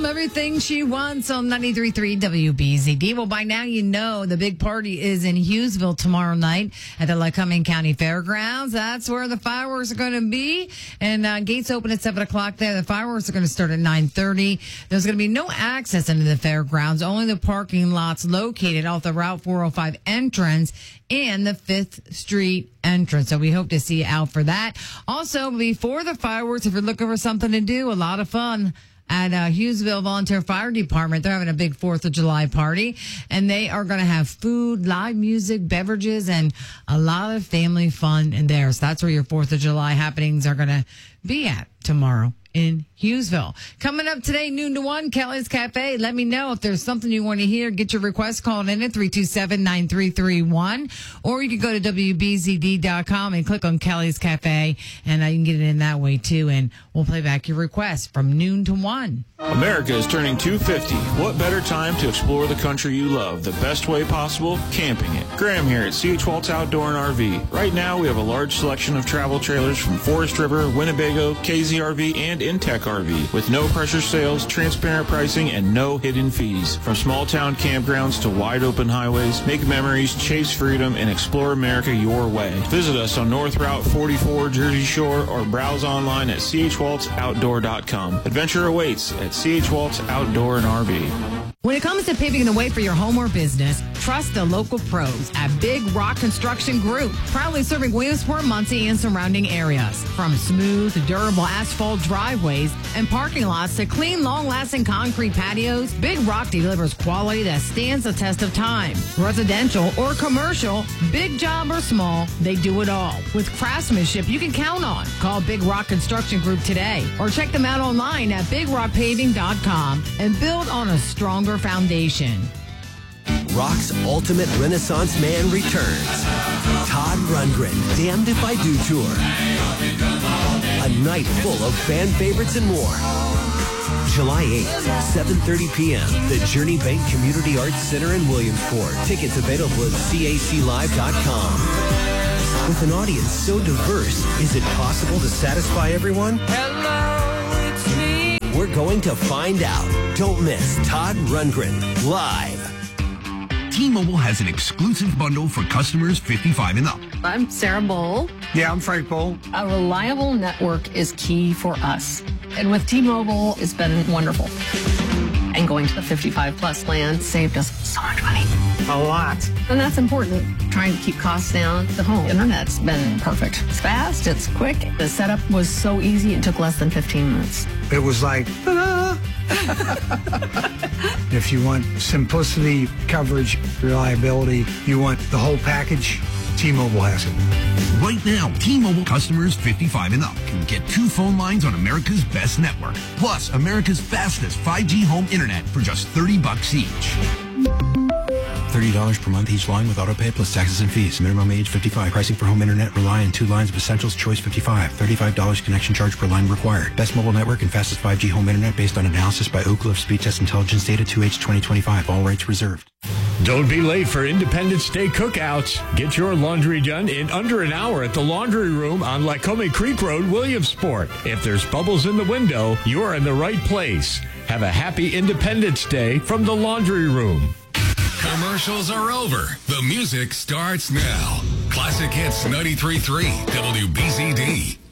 everything she wants on 93.3 WBZD. Well, by now you know the big party is in Hughesville tomorrow night at the Lycoming County Fairgrounds. That's where the fireworks are going to be. And gates open at 7 o'clock there. The fireworks are going to start at 9:30. There's going to be no access into the fairgrounds, only the parking lots located off the Route 405 entrance and the 5th Street entrance. So we hope to see you out for that. Also, before the fireworks, if you're looking for something to do, a lot of fun at Hughesville Volunteer Fire Department. They're having a big 4th of July party, and they are going to have food, live music, beverages, and a lot of family fun in there. So that's where your 4th of July happenings are going to be at tomorrow in Hughesville. Coming up today, noon to 1, Kelly's Cafe. Let me know if there's something you want to hear. Get your request called in at 327-9331. Or you can go to WBZD.com and click on Kelly's Cafe, and you can get it in that way too. And we'll play back your request from noon to 1. America is turning 250. What better time to explore the country you love? The best way possible? Camping it. Graham here at C.H. Waltz Outdoor and RV. Right now, we have a large selection of travel trailers from Forest River, Winnebago, KZRV, and Intech RV with no pressure sales, transparent pricing, and no hidden fees. From small town campgrounds to wide open highways, make memories, chase freedom, and explore America your way. Visit us on North Route 44, Jersey Shore, or browse online at chwaltzoutdoor.com. Adventure awaits at C.H. Waltz Outdoor and RV. When it comes to paving the way for your home or business, trust the local pros at Big Rock Construction Group, proudly serving Williamsport, Muncie, and surrounding areas. From smooth, durable asphalt driveways and parking lots to clean, long-lasting concrete patios, Big Rock delivers quality that stands the test of time. Residential or commercial, big job or small, they do it all. With craftsmanship you can count on. Call Big Rock Construction Group today or check them out online at BigRockPaving.com and build on a stronger foundation. Rock's ultimate Renaissance man returns. Todd Rundgren, Damned If I Do Tour. A night full of fan favorites and more. July 8th, 7:30 p.m. The Journey Bank Community Arts Center in Williamsport. Tickets available at CACLive.com. With an audience so diverse, is it possible to satisfy everyone? Hello, it's me. We're going to find out. Don't miss Todd Rundgren live. T-Mobile has an exclusive bundle for customers 55 and up. I'm Sarah Bowl. Yeah, I'm Frank Bowl. A reliable network is key for us. And with T-Mobile, it's been wonderful. And going to the 55 plus plan saved us so much money. A lot. And that's important. Trying to keep costs down. The home internet's been perfect. It's fast, it's quick. The setup was so easy, it took less than 15 minutes. It was like, ta-da! If you want simplicity, coverage, reliability, you want the whole package, T-Mobile has it. Right now, T-Mobile customers 55 and up can get 2 phone lines on America's best network, plus America's fastest 5G home internet for just $30 each. $30 per month each line with autopay plus taxes and fees. Minimum age 55. Pricing for home internet rely on 2 lines of Essentials Choice 55. $35 connection charge per line required. Best mobile network and fastest 5G home internet based on analysis by Oak Cliff Speed Test Intelligence data 2H 2025. All rights reserved. Don't be late for Independence Day cookouts. Get your laundry done in under an hour at the Laundry Room on Lycoming Creek Road, Williamsport. If there's bubbles in the window, you're in the right place. Have a happy Independence Day from the Laundry Room. Commercials are over. The music starts now. Classic Hits 93.3 WBZD.